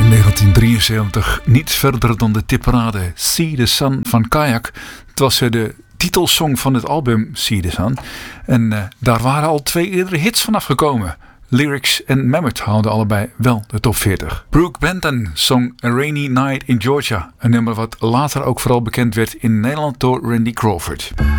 In 1973 niets verder dan de tipparade See the Sun van Kayak. Het was de titelsong van het album See the Sun. En daar waren al 2 eerdere hits vanaf gekomen. Lyrics en Mammoth haalden allebei wel de top 40. Brooke Benton zong A Rainy Night in Georgia. Een nummer wat later ook vooral bekend werd in Nederland door Randy Crawford.